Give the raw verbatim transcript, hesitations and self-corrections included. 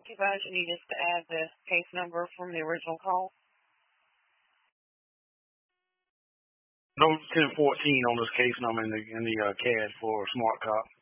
Goodbye. You need us to add the case number from the original call. No ten fourteen on this case number in the in the uh, C A D for Smart Cop.